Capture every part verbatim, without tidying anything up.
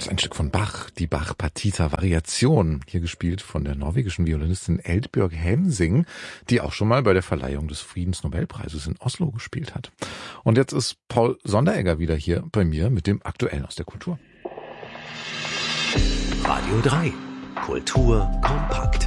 ist ein Stück von Bach, die Bach-Partita-Variation, hier gespielt von der norwegischen Violinistin Eldbjørg Hemsing, die auch schon mal bei der Verleihung des Friedensnobelpreises in Oslo gespielt hat. Und jetzt ist Paul Sonderegger wieder hier bei mir mit dem Aktuellen aus der Kultur. Radio drei. Kultur kompakt.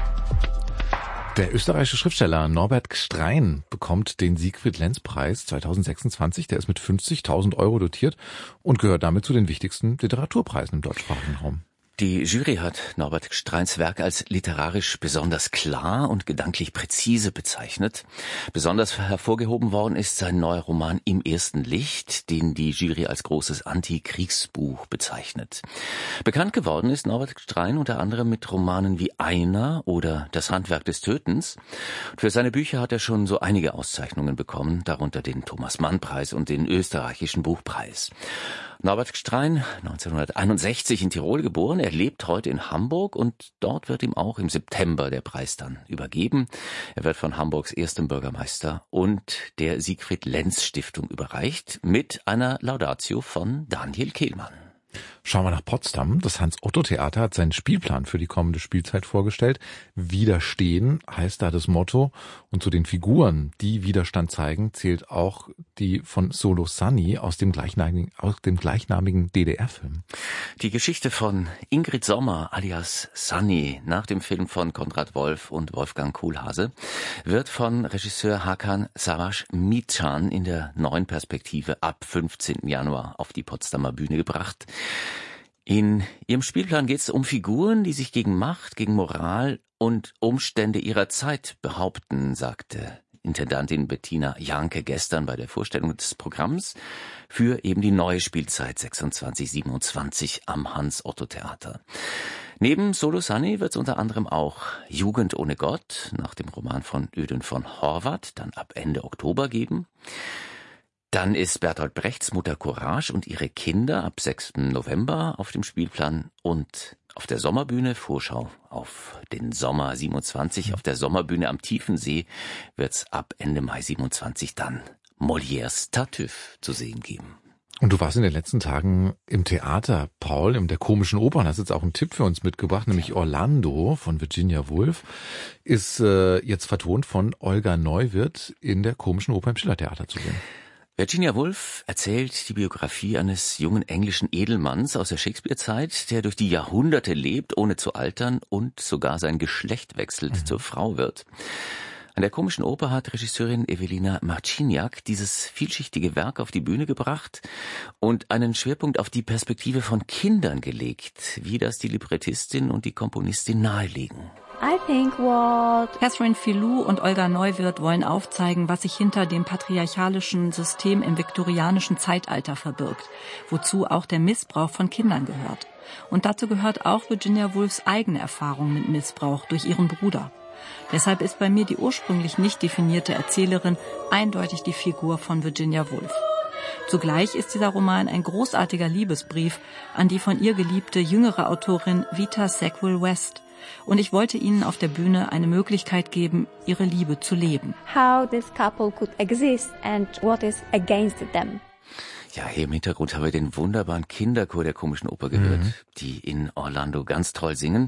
Der österreichische Schriftsteller Norbert Gstrein bekommt den Siegfried-Lenz-Preis zweitausendsechsundzwanzig. Der ist mit fünfzigtausend Euro dotiert und gehört damit zu den wichtigsten Literaturpreisen im deutschsprachigen Raum. Die Jury hat Norbert Gstreins Werk als literarisch besonders klar und gedanklich präzise bezeichnet. Besonders hervorgehoben worden ist sein neuer Roman Im ersten Licht, den die Jury als großes Antikriegsbuch bezeichnet. Bekannt geworden ist Norbert Gstrein unter anderem mit Romanen wie Einer oder Das Handwerk des Tötens. Für seine Bücher hat er schon so einige Auszeichnungen bekommen, darunter den Thomas-Mann-Preis und den österreichischen Buchpreis. Norbert Gstrein, neunzehnhunderteinundsechzig in Tirol geboren, er lebt heute in Hamburg und dort wird ihm auch im September der Preis dann übergeben. Er wird von Hamburgs erstem Bürgermeister und der Siegfried-Lenz-Stiftung überreicht mit einer Laudatio von Daniel Kehlmann. Schauen wir nach Potsdam. Das Hans-Otto-Theater hat seinen Spielplan für die kommende Spielzeit vorgestellt. Widerstehen heißt da das Motto. Und zu den Figuren, die Widerstand zeigen, zählt auch die von Solo Sunny aus dem gleichnamigen, aus dem gleichnamigen D D R-Film. Die Geschichte von Ingrid Sommer alias Sunny nach dem Film von Konrad Wolf und Wolfgang Kohlhase wird von Regisseur Hakan Savaş-Mitcan in der neuen Perspektive ab fünfzehnten Januar auf die Potsdamer Bühne gebracht. In ihrem Spielplan geht es um Figuren, die sich gegen Macht, gegen Moral und Umstände ihrer Zeit behaupten, sagte Intendantin Bettina Janke gestern bei der Vorstellung des Programms für eben die neue Spielzeit sechsundzwanzig siebenundzwanzig am Hans-Otto-Theater. Neben Solo Sunny wird es unter anderem auch Jugend ohne Gott nach dem Roman von Ödön von Horvath dann ab Ende Oktober geben. Dann ist Bertolt Brechts Mutter Courage und ihre Kinder ab sechsten November auf dem Spielplan und auf der Sommerbühne, Vorschau auf den Sommer siebenundzwanzig, auf der Sommerbühne am Tiefensee wird's ab Ende Mai siebenundzwanzig dann Molières Tartuffe zu sehen geben. Und du warst in den letzten Tagen im Theater, Paul, in der Komischen Oper, und hast jetzt auch einen Tipp für uns mitgebracht, nämlich Orlando von Virginia Woolf, ist äh, jetzt vertont von Olga Neuwirth in der Komischen Oper im Schillertheater zu sehen. Virginia Woolf erzählt die Biografie eines jungen englischen Edelmanns aus der Shakespeare-Zeit, der durch die Jahrhunderte lebt, ohne zu altern und sogar sein Geschlecht wechselt, mhm. zur Frau wird. An der Komischen Oper hat Regisseurin Ewelina Marciniak dieses vielschichtige Werk auf die Bühne gebracht und einen Schwerpunkt auf die Perspektive von Kindern gelegt, wie das die Librettistin und die Komponistin nahelegen. I think what Catherine Filou und Olga Neuwirth wollen aufzeigen, was sich hinter dem patriarchalischen System im viktorianischen Zeitalter verbirgt, wozu auch der Missbrauch von Kindern gehört. Und dazu gehört auch Virginia Woolfs eigene Erfahrung mit Missbrauch durch ihren Bruder. Deshalb ist bei mir die ursprünglich nicht definierte Erzählerin eindeutig die Figur von Virginia Woolf. Zugleich ist dieser Roman ein großartiger Liebesbrief an die von ihr geliebte jüngere Autorin Vita Sackville-West. Und ich wollte ihnen auf der Bühne eine Möglichkeit geben, ihre Liebe zu leben. How this couple could exist and what is against them. Ja, hier im Hintergrund haben wir den wunderbaren Kinderchor der Komischen Oper gehört, mhm. die in Orlando ganz toll singen.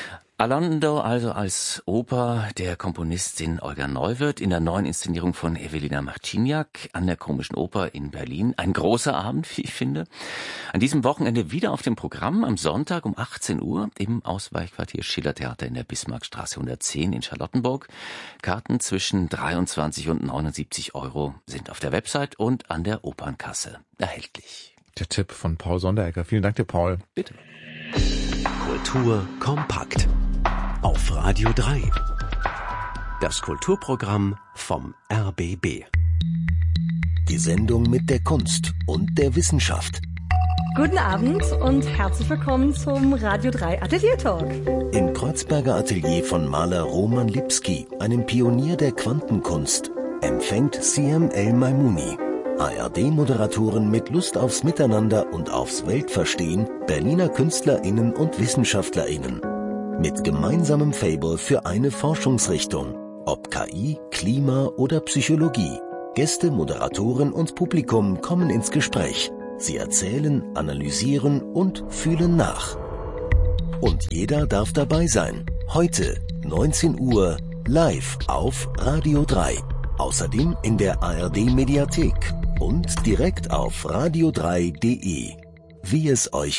Orlando also als Oper der Komponistin Olga Neuwirth in der neuen Inszenierung von Ewelina Marciniak an der Komischen Oper in Berlin. Ein großer Abend, wie ich finde. An diesem Wochenende wieder auf dem Programm am Sonntag um achtzehn Uhr im Ausweichquartier Schillertheater in der Bismarckstraße hundertzehn in Charlottenburg. Karten zwischen dreiundzwanzig und neunundsiebzig Euro sind auf der Website und an der Opernkasse erhältlich. Der Tipp von Paul Sonderegger. Vielen Dank dir, Paul. Bitte. Kultur kompakt. Auf Radio drei. Das Kulturprogramm vom R B B. Die Sendung mit der Kunst und der Wissenschaft. Guten Abend und herzlich willkommen zum Radio drei Atelier Talk. Im Kreuzberger Atelier von Maler Roman Lipski, einem Pionier der Quantenkunst, empfängt C M El Maimouni. A R D-Moderatoren mit Lust aufs Miteinander und aufs Weltverstehen, Berliner KünstlerInnen und WissenschaftlerInnen. Mit gemeinsamem Faible für eine Forschungsrichtung, ob K I, Klima oder Psychologie. Gäste, Moderatoren und Publikum kommen ins Gespräch. Sie erzählen, analysieren und fühlen nach. Und jeder darf dabei sein. Heute, neunzehn Uhr, live auf Radio drei. Außerdem in der A R D Mediathek und direkt auf radio drei punkt de. Wie es euch